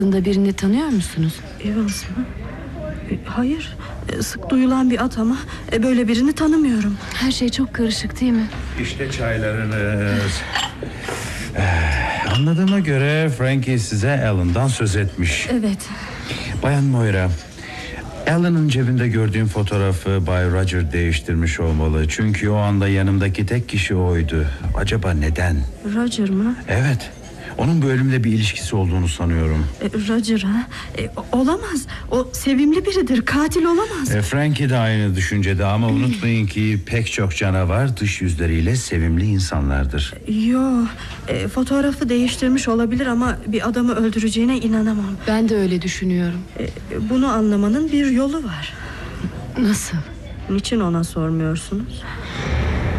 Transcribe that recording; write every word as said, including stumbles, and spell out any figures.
birini tanıyor musunuz? Evans mı? E, hayır. E, sık duyulan bir ad ama e, böyle birini tanımıyorum. Her şey çok karışık değil mi? İşte çaylarınız. Ee, anladığıma göre Frankie size Alan'dan söz etmiş. Evet. Bayan Moira, Alan'ın cebinde gördüğüm fotoğrafı Bay Roger değiştirmiş olmalı. Çünkü o anda yanımdaki tek kişi oydu. Acaba neden? Roger mı? Evet. Onun bu ölümle bir ilişkisi olduğunu sanıyorum. E, Roger ha? E, olamaz. O sevimli biridir. Katil olamaz. E, Frankie de aynı düşüncede ama unutmayın ki pek çok canavar dış yüzleriyle sevimli insanlardır. Yo, e, fotoğrafı değiştirmiş olabilir ama bir adamı öldüreceğine inanamam. Ben de öyle düşünüyorum. E, bunu anlamanın bir yolu var. Nasıl? Niçin ona sormuyorsunuz?